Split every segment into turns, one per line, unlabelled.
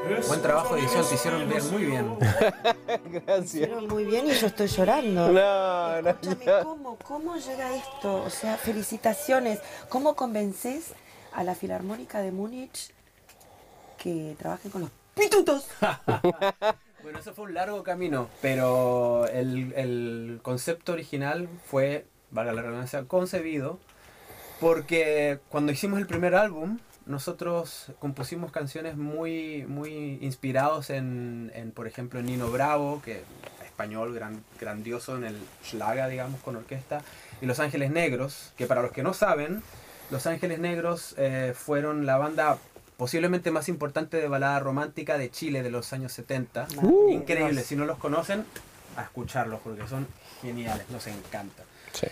Buen trabajo de edición, te hicieron ver muy bien.
Gracias.
Hicieron muy bien y yo estoy llorando.
No, no,
Escúchame, ¿cómo llega esto? O sea, felicitaciones. ¿Cómo convences a la Filarmónica de Múnich que trabajen con los pitutos?
Bueno, eso fue un largo camino, pero el concepto original fue, valga la redundancia, concebido porque cuando hicimos el primer álbum, nosotros compusimos canciones muy inspirados por ejemplo, en Nino Bravo, que español grandioso en el Schlager, digamos, con orquesta, y Los Ángeles Negros, que para los que no saben, Los Ángeles Negros fueron la banda posiblemente más importante de balada romántica de Chile de los años 70. Increíble, si no los conocen, a escucharlos porque son geniales, nos encanta.
Sí.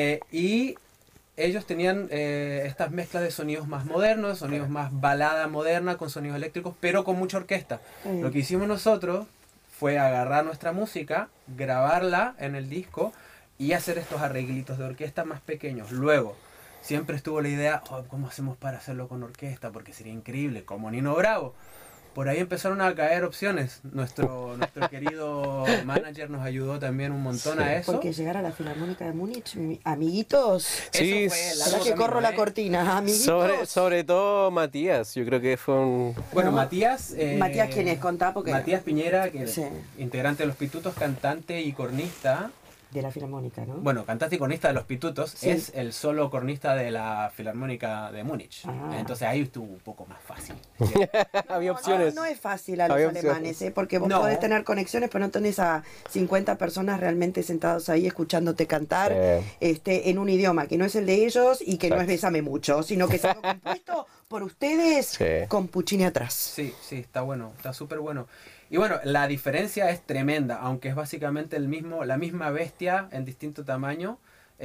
Y ellos tenían estas mezclas de sonidos más modernos, sonidos más balada moderna con sonidos eléctricos, pero con mucha orquesta. Lo que hicimos nosotros fue agarrar nuestra música, grabarla en el disco y hacer estos arreglitos de orquesta más pequeños. Luego, siempre estuvo la idea, ¿cómo hacemos para hacerlo con orquesta? Porque sería increíble, como Nino Bravo. Por ahí empezaron a caer opciones. Nuestro querido manager nos ayudó también un montón a eso.
Porque llegar a la Filarmónica de Múnich, amiguitos.
Sí,
Eso fue
Ahora
largo
que corro
camino,
la cortina, amiguitos.
sobre todo Matías, yo creo que fue un...
Bueno,
¿No?
Matías...
Matías, ¿quién es? Contá porque...
Matías Piñera, que
Sí.
integrante de Los Pitutos, cantante y cornista.
De la Filarmónica, ¿no?
Bueno, cantante y cornista de Los Pitutos,
Sí.
es el solo cornista de la Filarmónica de Múnich.
Ah.
Entonces ahí estuvo un poco más fácil.
Había opciones.
No es fácil a los
Había
alemanes,
opciones.
porque vos
No.
podés tener conexiones, pero no tenés a 50 personas realmente sentados ahí escuchándote cantar en un idioma que no es el de ellos y que no es
Exacto.
Bésame Mucho, sino que es algo compuesto por ustedes
Sí.
con Puccini atrás.
Sí, está bueno, está súper bueno. Y bueno, la diferencia es tremenda, aunque es básicamente la misma bestia en distinto tamaño.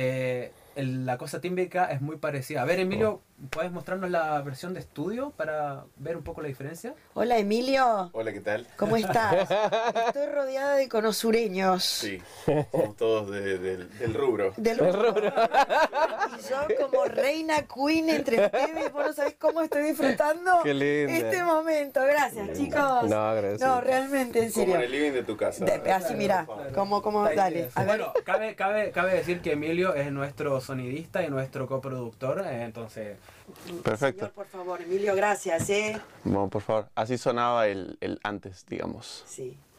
La cosa tímbrica es muy parecida. A ver, Emilio, ¿puedes mostrarnos la versión de estudio para ver un poco la diferencia?
Hola Emilio,
Hola, ¿qué tal?
¿cómo estás? Estoy rodeada de conosureños.
Sí, somos todos del rubro.
Del rubro. Y yo como reina queen entre ustedes, vos no sabés cómo estoy disfrutando
Qué linda.
este momento. Gracias, chicos.
No, gracias.
No, realmente, en
Como
serio.
en el living de tu casa.
Así, mira, como, dale. A ver,
Bueno, cabe decir que Emilio es nuestro sonidista y nuestro coproductor, entonces...
Perfecto.
señor, por favor, Emilio, gracias,
Bueno, por favor, así sonaba el antes, digamos.
Sí.